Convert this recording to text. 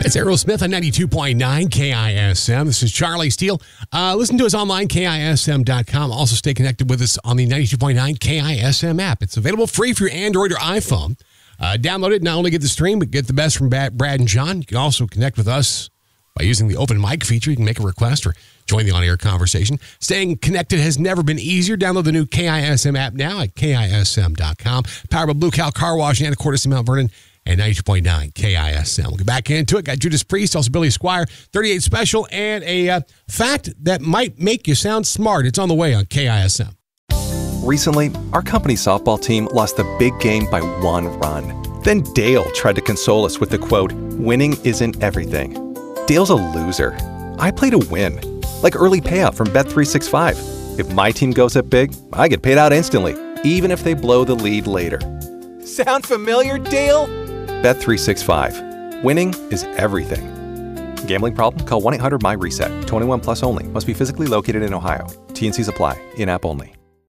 It's Aerosmith on 92.9 KISM. This is Charlie Steele. Listen to us online, KISM.com. Also stay connected with us on the 92.9 KISM app. It's available free for your Android or iPhone. Download it. Not only get the stream, but get the best from Brad and John. You can also connect with us by using the open mic feature. You can make a request or join the on-air conversation. Staying connected has never been easier. Download the new KISM app now at KISM.com. Powered by Blue Cow Car Wash and Anacortes in Mount Vernon. And 92.9 KISM. We'll get back into it. Got Judas Priest, also Billy Squire, 38 Special, and a fact that might make you sound smart. It's on the way on KISM. Recently, our company softball team lost the big game by 1 run. Then Dale tried to console us with the quote, "Winning isn't everything." Dale's a loser. I play to win. Like early payout from Bet365. If my team goes up big, I get paid out instantly, even if they blow the lead later. Sound familiar, Dale? Bet365. Winning is everything. Gambling problem? Call 1-800-MY-RESET. 21 plus only. Must be physically located in Ohio. T&Cs apply. In-app only.